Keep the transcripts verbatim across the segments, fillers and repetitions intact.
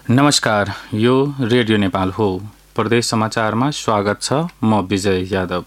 नमस्कार, यो रेडियो नेपाल हो। प्रदेश समाचारमा स्वागत छ। म विजय यादव।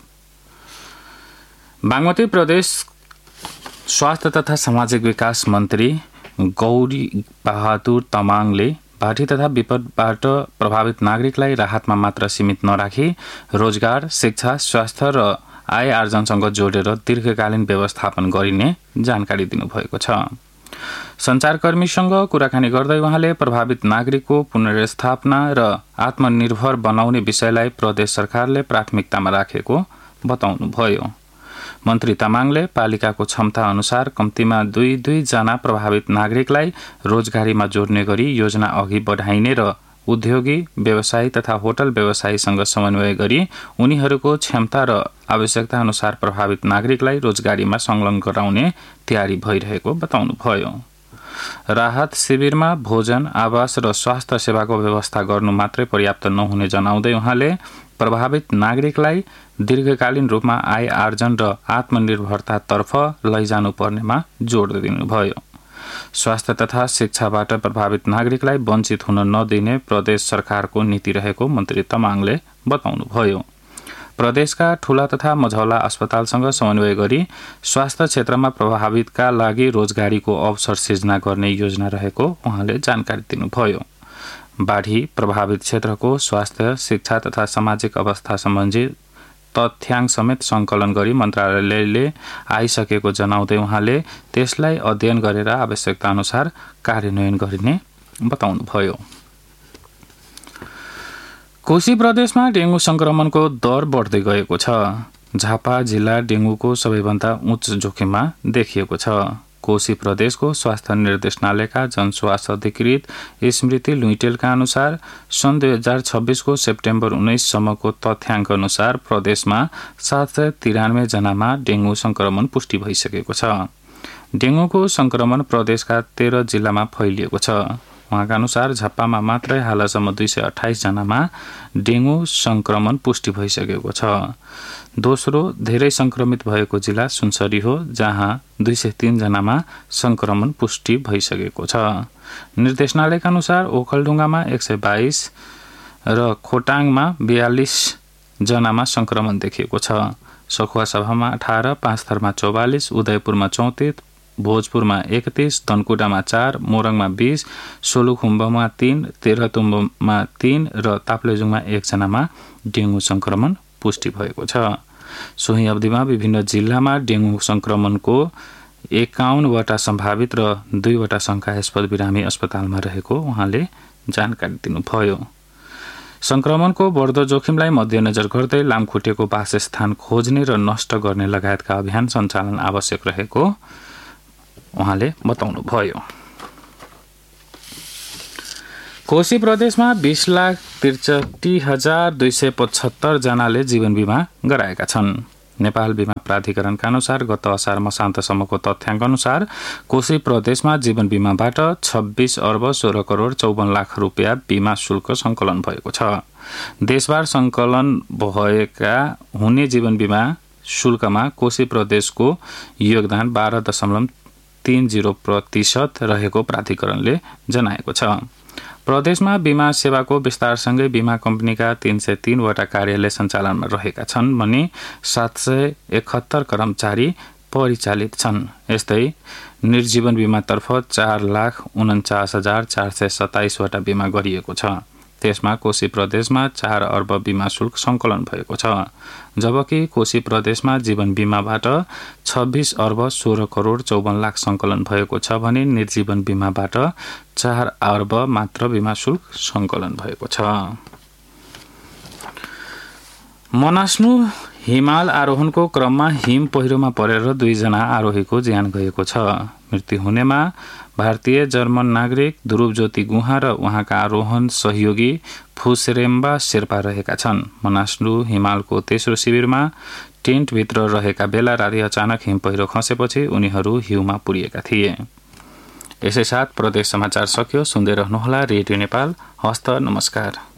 बागमती प्रदेश स्वास्थ्य तथा सामाजिक विकास मन्त्री गौरी बहादुर तामाङले बाढी तथा विपदबाट प्रभावित नागरिकलाई राहतमा मात्र सीमित नराखी रोजगार, शिक्षा, स्वास्थ्य र आय आर्जनसँग जोडेर दीर्घकालीन व्यवस्थापन गरिने जानकारी दिनुभएको छ। सञ्चारकर्मीसँग कुराकानी गर्दै उहाँले प्रभावित नागरिकको पुनर्स्थापना र आत्मनिर्भर बनाउने विषयलाई प्रदेश सरकारले प्राथमिकतामा राखेको बताउनुभयो। मन्त्री तामाङले पालिकाको क्षमता अनुसार कम्तीमा दुई दुई जना प्रभावित नागरिकलाई रोजगारीमा जोड्ने गरी योजना अघि बढाइने र उद्योगी, व्यवसायी तथा होटल व्यवसायीसँग समन्वय गरी उनीहरूको क्षमता र आवश्यकता अनुसार प्रभावित नागरिकलाई रोजगारीमा संलग्न गराउने तयारी भइरहेको बताउनुभयो। राहत शिविरमा भोजन, आवास र स्वास्थ्य सेवाको व्यवस्था गर्नु मात्रै पर्याप्त नहुने जनाउँदै उहाँले प्रभावित नागरिकलाई दीर्घकालीन रूपमा आय आर्जन र आत्मनिर्भरतातर्फ लैजानु पर्नेमा जोड दिनुभयो। स्वास्थ्य तथा शिक्षाबाट प्रभावित नागरिकलाई वञ्चित हुन नदिने प्रदेश सरकारको नीति रहेको मन्त्री तामाङले बताउनुभयो। प्रदेशका ठूला तथा मझौला अस्पतालसँग समन्वय गरी स्वास्थ्य क्षेत्रमा प्रभावितका लागि रोजगारीको अवसर सिर्जना गर्ने योजना रहेको उहाँले जानकारी दिनुभयो। बाढी प्रभावित क्षेत्रको स्वास्थ्य, शिक्षा तथा सामाजिक अवस्था सम्बन्धी तथ्याङ्क समेत संकलन गरी मन्त्रालयले आइसकेको जनाउँदै उहाँले त्यसलाई अध्ययन गरेर आवश्यकता अनुसार कार्यान्वयन गरिने बताउनुभयो। कोशी प्रदेशमा डेंगू संक्रमणको दर बढ्दै गएको छ। झापा जिल्ला डेंगूको सबैभन्दा उच्च जोखिममा देखिएको छ। कोशी प्रदेशको स्वास्थ्य निर्देशनालयका जनस्वास्थ्य अधिकृत स्मृति लुइटेलका अनुसार सन् दुई हजार छब्बीसको सेप्टेम्बर उन्नाइससम्मको तथ्याङ्क अनुसार प्रदेशमा सात सय तिरानब्बे जनामा डेंगू संक्रमण पुष्टि भइसकेको छ। डेंगूको संक्रमण प्रदेशका तेह्र जिल्लामा फैलिएको छ। उहाँका अनुसार झापामा मात्रै हालसम्म दुई सय अठाइस जनामा डेंगू संक्रमण पुष्टि भइसकेको छ। दोस्रो धेरै संक्रमित भएको जिल्ला सुनसरी हो, जहाँ दुई सय तीन जनामा संक्रमण पुष्टि भइसकेको छ। निर्देशनालयका अनुसार ओखलढुङ्गामा एक सय बाइस र खोटाङमा बयालिस जनामा संक्रमण देखिएको छ। सखुवा सभामा अठार, पाँचथरमा चौवालिस, उदयपुरमा चौतिस, भोजपुरमा एकतीस, धनकुटामा चार, मोरङमा बीस, सोलुखुम्बुमा तीन, तेह्रथुम्बुमा तीन र ताप्लेजुङमा एकजनामा डेंगू संक्रमण पुष्टि भएको छ। सोही अवधिमा विभिन्न जिल्लामा डेंगू संक्रमणको एकाउन्नवटा सम्भावित र दुईवटा शङ्कास्पद बिरामी अस्पतालमा रहेको उहाँले जानकारी दिनुभयो। संक्रमणको बढ्दो जोखिमलाई मध्यनजर गर्दै लामखुट्टेको वासस्थान खोज्ने र नष्ट गर्ने लगायतका अभियान सञ्चालन आवश्यक रहेको उहाँले बताउनुभयो। कोशी प्रदेशमा बीस लाख त्रिसठी हजार दुई सय पचहत्तर जनाले जीवन बीमा गराएका छन्। नेपाल बीमा प्राधिकरणका अनुसार गत असार मसान्तसम्मको तथ्याङ्क अनुसार कोशी प्रदेशमा जीवन बीमाबाट छब्बीस अर्ब सोह्र करोड चौवन लाख रुपियाँ बीमा शुल्क सङ्कलन भएको छ। देशभर सङ्कलन भएका हुने जीवन बीमा शुल्कमा कोशी प्रदेशको योगदान बाह्र दशमलव तीन जीरो प्रतिशत रहेको प्राधिकरणले जनाएको छ। प्रदेशमा बीमा सेवाको विस्तारसँगै बीमा कम्पनीका तीन सय तीनवटा कार्यालय सञ्चालनमा रहेका छन् भने सात सय एकहत्तर कर्मचारी परिचालित छन्। यस्तै निर्जीवन बीमातर्फ चार लाख उन्चास हजार चार सय सत्ताइसवटा बीमा गरिएको छ। त्यसमा कोशी प्रदेशमा चार अर्ब बीमा शुल्क सङ्कलन भएको छ, जबकि कोशी प्रदेशमा जीवन बीमाबाट छब्बीस अर्ब सोह्र करोड चौवन लाख सङ्कलन भएको छ भने निर्जीवन बीमाबाट चार अर्ब मात्र बीमा शुल्क सङ्कलन भएको छ। मनास्नु हिमाल आरोहणको क्रममा हिम पहिरोमा परेर दुईजना आरोहीको ज्यान गएको छ। मृत्यु हुनेमा भारतीय जर्मन नागरिक ध्रुवज्योति गुहा र उहाँका आरोहण सहयोगी फुसरेम्बा शेर्पा रहेका छन्। मनास्नु हिमालको तेस्रो शिविरमा टेन्टभित्र रहेका बेला राति अचानक हिम पहिरो खसेपछि उनीहरू हिउँमा पुरिएका थिए। यसै साथ प्रदेश समाचार सकियो। सुन्दै रहनुहोला रेडियो नेपाल। हस्त नमस्कार।